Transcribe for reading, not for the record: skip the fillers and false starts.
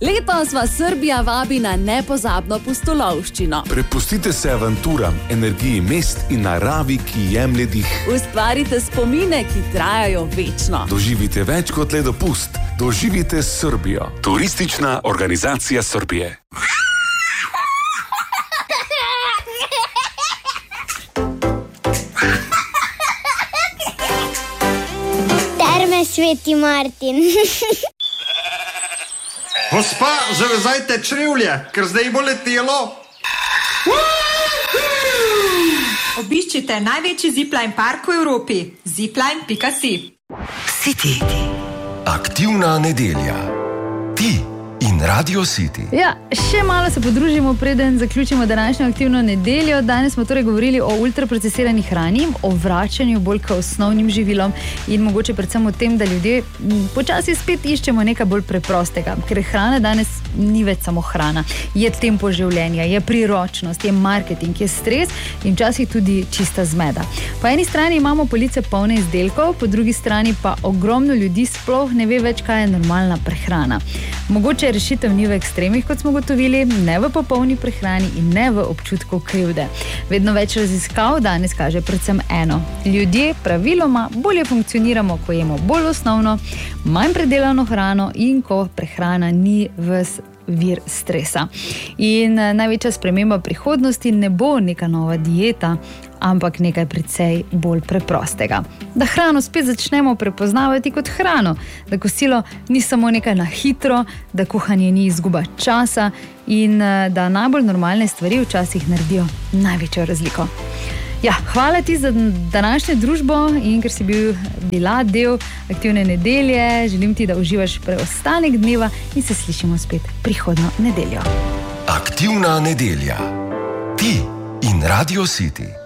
Letos vas Srbija vabi na nepozabno pustolovščino. Prepustite se avanturam, energiji mest in naravi, ki jemlje dih. Ustvarite spomine, ki trajajo večno. Doživite več kot le dopust. Doživite Srbijo. Turistična organizacija Srbije. Terme Sveti Martin. Gospa, zavezajte črevlje, ker zdaj bo letelo. Obiščite največji zipline park v Evropi. Zipline.si. City. Aktivna nedelja. Ti in Radio City. Ja, še malo se podružimo, preden zaključimo današnjo aktivno nedeljo. Danes smo torej govorili o ultraprocesirani hrani, o vračanju bolj k osnovnim živilom in mogoče predvsem o tem, da ljudje počasi spet iščemo nekaj bolj preprostega, ker hrana danes ni več samo hrana. Je tempo življenja, je priročnost, je marketing, je stres in včasih tudi čista zmeda. Po eni strani imamo police polne izdelkov, po drugi strani pa ogromno ljudi sploh ne ve več, kaj je normalna prehrana. Mogoče rešitev ni v ekstremih, kot smo gotovili, ne v popolni prehrani in ne v občutku krivde. Vedno več raziskav danes kaže predvsem eno. Ljudje praviloma bolje funkcioniramo, ko jemo bolj osnovno, manj predelano hrano in ko prehrana ni ves vir stresa. In največja sprememba prihodnosti ne bo neka nova dieta, ampak nekaj precej bolj preprostega. Da hrano spet začnemo prepoznavati kot hrano, da kosilo ni samo nekaj na hitro, da kuhanje ni izguba časa in da najbolj normalne stvari včasih naredijo največjo razliko. Ja, hvala ti za današnjo družbo in ker si bila del aktivne nedelje, želim ti, da uživaš preostanek dneva in se slišimo spet prihodnjo nedeljo. Aktivna nedelja. Ti in Radio City.